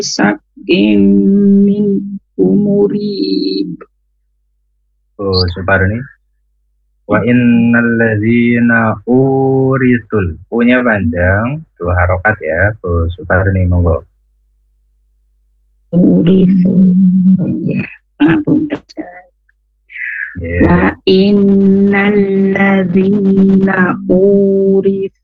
saking min umurib. Oh, separuh nih. Wa innal ladzina urisul. Punya panjang, dua harokat ya. Oh, separuh nih, monggo. Urisu. Ya, ampun. Yeah. Wa innal ladzina urisu